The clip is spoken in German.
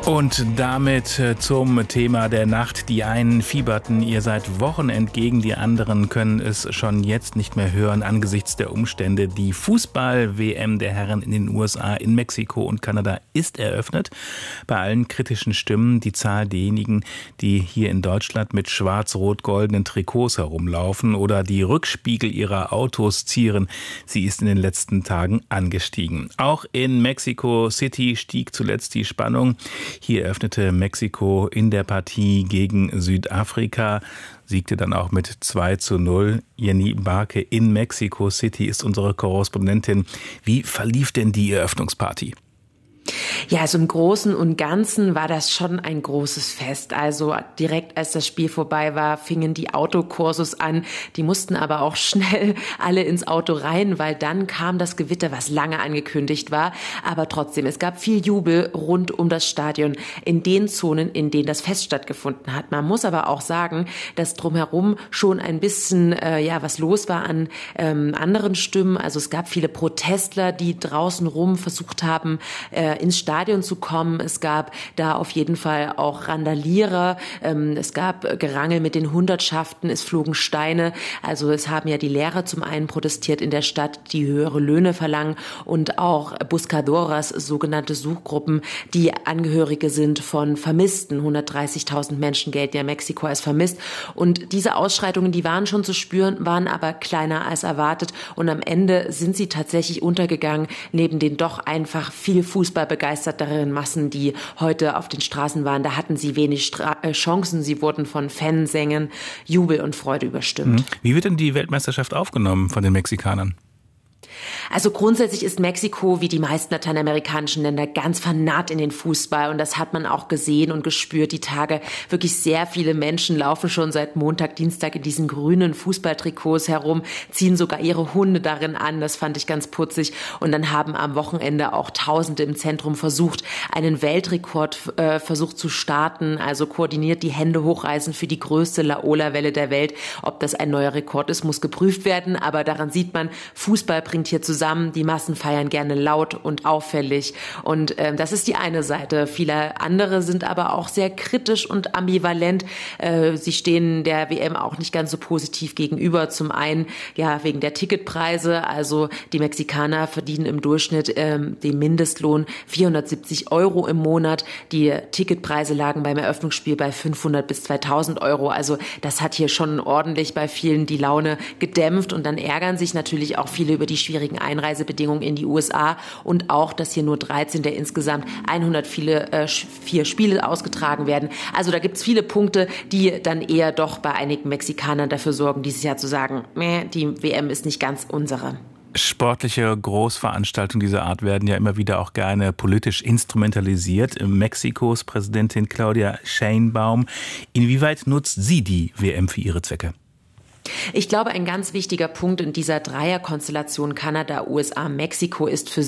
Und damit zum Thema der Nacht. Die einen fieberten ihr seit Wochen entgegen, die anderen können es schon jetzt nicht mehr hören angesichts der Umstände. Die Fußball-WM der Herren in den USA, in Mexiko und Kanada ist eröffnet. Bei allen kritischen Stimmen die Zahl derjenigen, die hier in Deutschland mit schwarz-rot-goldenen Trikots herumlaufen oder die Rückspiegel ihrer Autos zieren, sie ist in den letzten Tagen angestiegen. Auch in Mexico City stieg zuletzt die Spannung. Hier eröffnete Mexiko in der Partie gegen Südafrika, siegte dann auch mit 2:0. Jenny Barke in Mexico City ist unsere Korrespondentin. Wie verlief denn die Eröffnungsparty? Ja, also im Großen und Ganzen war das schon ein großes Fest. Also direkt als das Spiel vorbei war, fingen die Autokursus an. Die mussten aber auch schnell alle ins Auto rein, weil dann kam das Gewitter, was lange angekündigt war. Aber trotzdem, es gab viel Jubel rund um das Stadion in den Zonen, in denen das Fest stattgefunden hat. Man muss aber auch sagen, dass drumherum schon ein bisschen was los war an anderen Stimmen. Also es gab viele Protestler, die draußen rum versucht haben, ins Stadion zu kommen. Es gab da auf jeden Fall auch Randalierer. Es gab Gerangel mit den Hundertschaften. Es flogen Steine. Also es haben ja die Lehrer zum einen protestiert in der Stadt, die höhere Löhne verlangen, und auch Buscadoras, sogenannte Suchgruppen, die Angehörige sind von Vermissten. 130.000 Menschen gelten ja in Mexiko als vermisst. Und diese Ausschreitungen, die waren schon zu spüren, waren aber kleiner als erwartet. Und am Ende sind sie tatsächlich untergegangen, neben den doch einfach viel fußballbegeisterteren Massen, die heute auf den Straßen waren. Da hatten sie wenig Chancen. Sie wurden von Fansängen, Jubel und Freude überstimmt. Wie wird denn die Weltmeisterschaft aufgenommen von den Mexikanern? Also grundsätzlich ist Mexiko, wie die meisten lateinamerikanischen Länder, ganz vernarrt in den Fußball. Und das hat man auch gesehen und gespürt die Tage. Wirklich sehr viele Menschen laufen schon seit Montag, Dienstag in diesen grünen Fußballtrikots herum, ziehen sogar ihre Hunde darin an. Das fand ich ganz putzig. Und dann haben am Wochenende auch Tausende im Zentrum versucht, einen Weltrekordversuch zu starten. Also koordiniert die Hände hochreißen für die größte Laola-Welle der Welt. Ob das ein neuer Rekord ist, muss geprüft werden. Aber daran sieht man, Fußball bringt hier zusammen. Die Massen feiern gerne laut und auffällig. Und das ist die eine Seite. Viele andere sind aber auch sehr kritisch und ambivalent. Sie stehen der WM auch nicht ganz so positiv gegenüber. Zum einen wegen der Ticketpreise. Also die Mexikaner verdienen im Durchschnitt den Mindestlohn 470 € im Monat. Die Ticketpreise lagen beim Eröffnungsspiel bei 500 bis 2000 €. Also das hat hier schon ordentlich bei vielen die Laune gedämpft. Und dann ärgern sich natürlich auch viele über die schwierigen Einreisebedingungen in die USA und auch, dass hier nur 13 der insgesamt 104 Spiele ausgetragen werden. Also da gibt es viele Punkte, die dann eher doch bei einigen Mexikanern dafür sorgen, dieses Jahr zu sagen, die WM ist nicht ganz unsere. Sportliche Großveranstaltungen dieser Art werden ja immer wieder auch gerne politisch instrumentalisiert. Mexikos Präsidentin Claudia Sheinbaum, inwieweit nutzt sie die WM für ihre Zwecke? Ich glaube, ein ganz wichtiger Punkt in dieser Dreierkonstellation Kanada, USA, Mexiko ist für